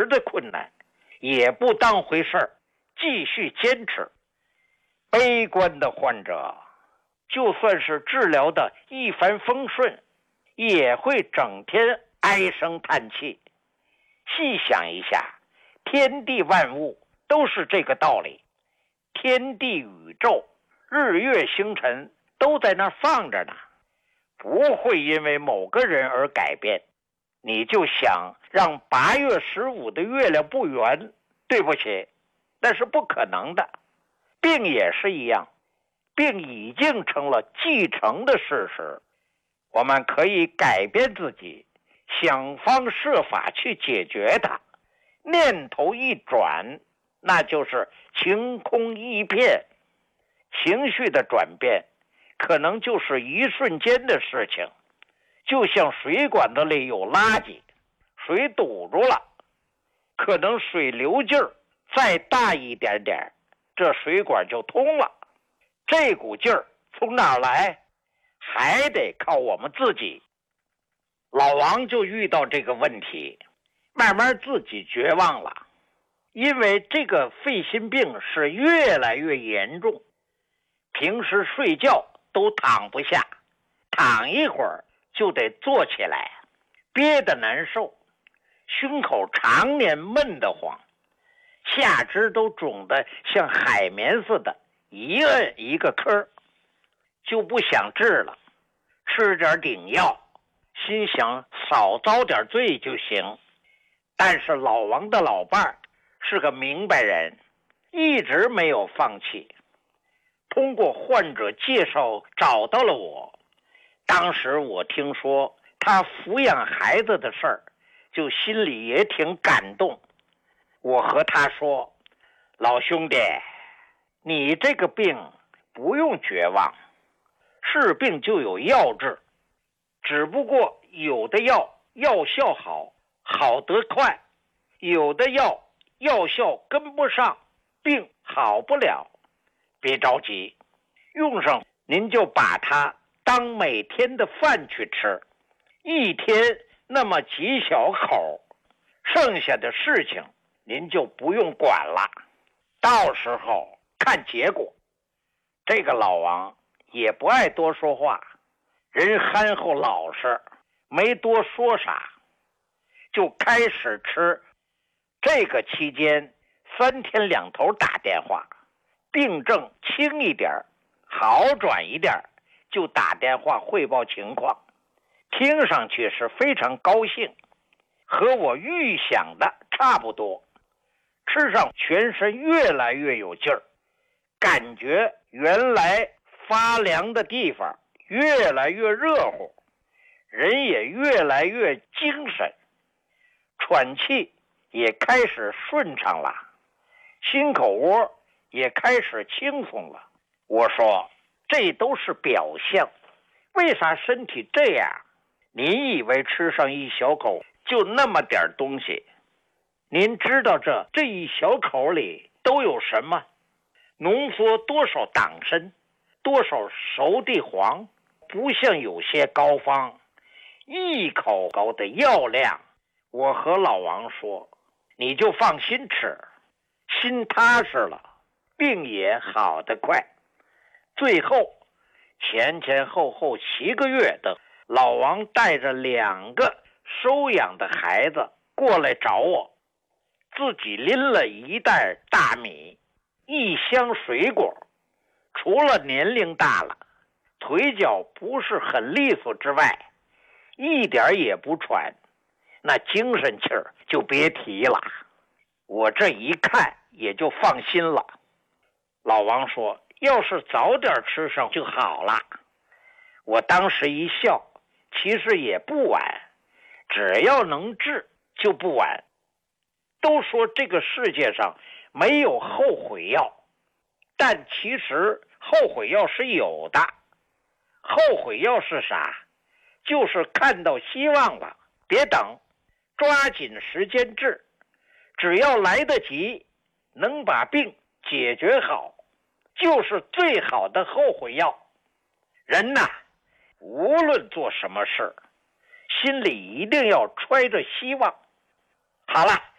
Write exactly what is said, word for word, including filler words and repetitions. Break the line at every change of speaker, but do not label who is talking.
实的困难，也不当回事儿，继续坚持。悲观的患者，就算是治疗的一帆风顺，也会整天唉声叹气。细想一下，天地万物都是这个道理，天地宇宙、日月星辰都在那儿放着呢，不会因为某个人而改变。你就想让八月十五的月亮不圆，对不起，那是不可能的。病也是一样，病已经成了既成的事实，我们可以改变自己，想方设法去解决它。念头一转，那就是晴空一片。情绪的转变可能就是一瞬间的事情，就像水管子里有垃圾，水堵住了，可能水流劲儿再大一点点，这水管就通了。这股劲儿从哪儿来？还得靠我们自己。老王就遇到这个问题，慢慢自己绝望了，因为这个肺心病是越来越严重，平时睡觉都躺不下，躺一会儿就得坐起来，憋得难受，胸口常年闷得慌，下肢都肿得像海绵似的，一摁一个坑，就不想治了，吃点顶药，心想少遭点罪就行。但是老王的老伴儿是个明白人，一直没有放弃。通过患者介绍找到了我，当时我听说他抚养孩子的事儿，就心里也挺感动。我和他说，老兄弟，你这个病不用绝望，是病就有药治，只不过有的药药效好，好得快，有的药药效跟不上，病好不了。别着急，用上您就把它当每天的饭去吃，一天那么几小口，剩下的事情您就不用管了，到时候看结果。这个老王也不爱多说话，人憨厚老实，没多说啥，就开始吃。这个期间三天两头打电话，病症轻一点好转一点就打电话汇报情况，听上去是非常高兴，和我预想的差不多。吃上全身越来越有劲儿，感觉原来发凉的地方越来越热乎，人也越来越精神，喘气也开始顺畅了，心口窝也开始轻松了。我说这都是表象，为啥身体这样？您以为吃上一小口就那么点东西？您知道这这一小口里都有什么？浓缩多少党参，多少熟地黄，不像有些膏方一口口的药量。我和老王说，你就放心吃，心踏实了，病也好得快。最后前前后后七个月的，老王带着两个收养的孩子过来找我，自己拎了一袋大米，一箱水果，除了年龄大了，腿脚不是很利索之外，一点也不喘，那精神气儿就别提了。我这一看也就放心了。老王说，要是早点吃上就好了。我当时一笑，其实也不晚，只要能治就不晚。都说这个世界上没有后悔药，但其实后悔药是有的。后悔药是啥？就是看到希望了，别等，抓紧时间治，只要来得及，能把病解决好，就是最好的后悔药。人呐，无论做什么事，心里一定要揣着希望。好了。